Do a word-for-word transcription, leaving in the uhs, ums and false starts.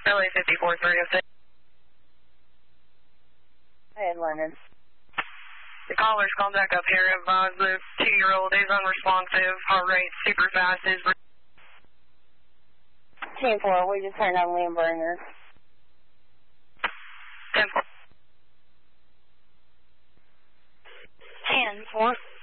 L A fifty-four three oh six. Hey, Lennon. The caller's called back up here. Advise the two-year-old is unresponsive. Heart rate super fast. Is ten four, we just turned on Liam Burner. ten four. ten four.